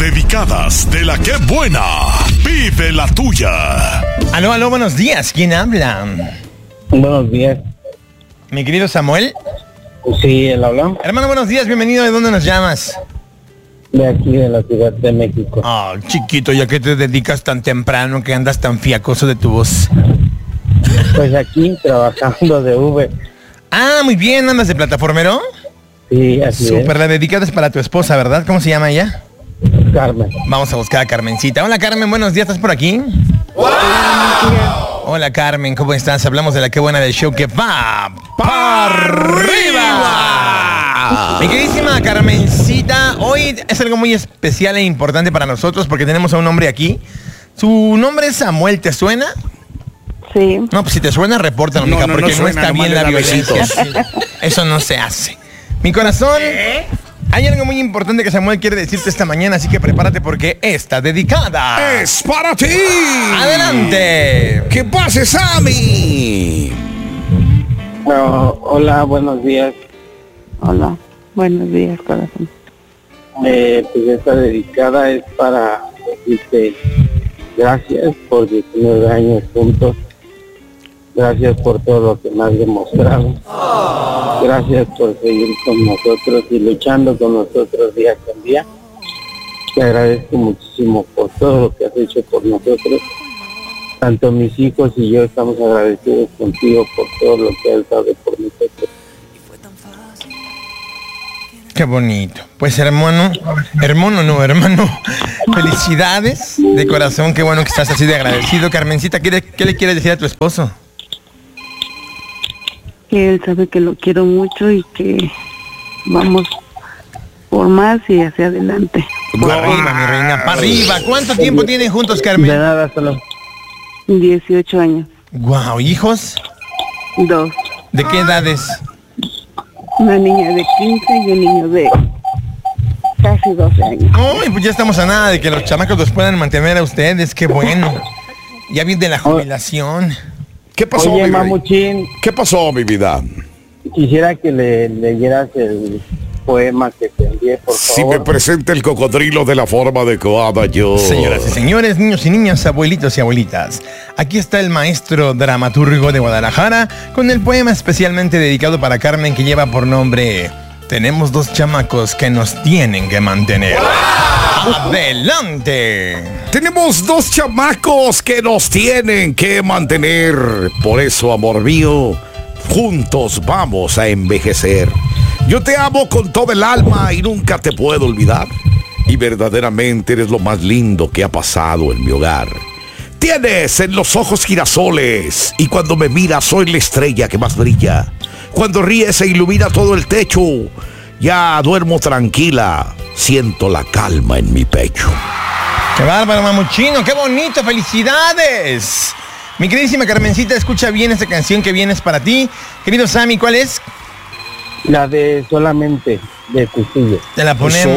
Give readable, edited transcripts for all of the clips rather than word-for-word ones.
dedicadas de la que buena. Vive la tuya. Aló, buenos días. ¿Quién habla? Buenos días. Mi querido Samuel. Sí, él habla. Hermano, buenos días. Bienvenido. ¿De dónde nos llamas? De aquí, de la Ciudad de México. Oh, chiquito, ¿ya que te dedicas tan temprano, que andas tan fiacoso de tu voz? Pues aquí, trabajando de Uber. Ah, muy bien. ¿Andas de plataformero? Sí, así Súper, la dedicada es para tu esposa, ¿verdad? ¿Cómo se llama ella? es. Carmen. Vamos a buscar a Carmencita. Hola, Carmen, buenos días. ¿Estás por aquí? ¡Wow! Hola, Carmen, ¿cómo estás? Hablamos de la que buena del show que va para arriba. Mi queridísima Carmencita, hoy es algo muy especial e importante para nosotros porque tenemos a un hombre aquí. Su nombre es Samuel, ¿te suena? Sí. No, pues si te suena, repórtalo, mija, porque no suena, está bien la violencia. Eso no se hace. Mi corazón, hay algo muy importante que Samuel quiere decirte esta mañana, así que prepárate porque está dedicada. ¡Es para ti! ¡Adelante! ¡Que pase, Sammy! Hola, buenos días. Hola. Buenos días, corazón. Pues esta dedicada es para decirte gracias por 19 años juntos. Gracias por todo lo que me has demostrado. Gracias por seguir con nosotros y luchando con nosotros día con día. Te agradezco muchísimo por todo lo que has hecho por nosotros. Tanto mis hijos y yo estamos agradecidos contigo por todo lo que has dado por nosotros. Qué bonito. Pues hermano. Felicidades de corazón. Qué bueno que estás así de agradecido. Carmencita, ¿qué le quieres decir a tu esposo? Que él sabe que lo quiero mucho y que vamos por más y hacia adelante. Para arriba, mi reina, para arriba. ¿Cuánto tiempo tienen juntos, De Carmen? nada, solo 18 años. Wow, ¿hijos? 2. ¿De qué edades? Una niña de 15 y un niño de casi 12 años. Ay, pues ya estamos a nada de que los chamacos los puedan mantener a ustedes. Qué bueno. Ya viene la jubilación. ¿Qué pasó, Oye, mi rey? Mamuchín, ¿Qué pasó, mi vida? quisiera que le leyeras el poema que te envié, por Si favor. me presenta el cocodrilo de la forma adecuada, yo... Señoras y señores, niños y niñas, abuelitos y abuelitas, aquí está el maestro dramaturgo de Guadalajara con el poema especialmente dedicado para Carmen que lleva por nombre Tenemos dos chamacos que nos tienen que mantener. ¡Adelante! Tenemos dos chamacos que nos tienen que mantener. Por eso, amor mío, juntos vamos a envejecer. Yo te amo con todo el alma y nunca te puedo olvidar. Y verdaderamente eres lo más lindo que ha pasado en mi hogar. Tienes en los ojos girasoles y cuando me miras soy la estrella que más brilla. Cuando ríes se ilumina todo el techo. Ya duermo tranquila, siento la calma en mi pecho. ¡Qué bárbaro, mamuchino! ¡Qué bonito! ¡Felicidades! Mi queridísima Carmencita, escucha bien esta canción que viene para ti. Querido Sammy, ¿cuál es? La de Solamente, de Cuchillo. Te la ponemos.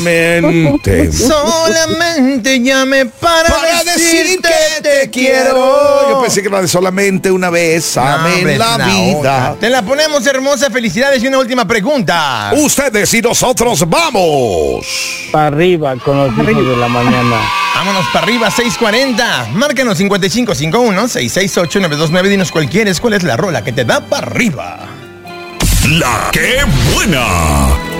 Solamente llame para decirte te quiero. Yo pensé que era de solamente una vez. Amén, hombre, la es la vida. otra. Te la ponemos, hermosa. Felicidades y una última pregunta. Ustedes y nosotros vamos. Para arriba con los hijos de la mañana. Vámonos para arriba, 640. Márcanos 5551-668-929. Dinos cuál quieres, cuál es la rola que te da para arriba. La que buena.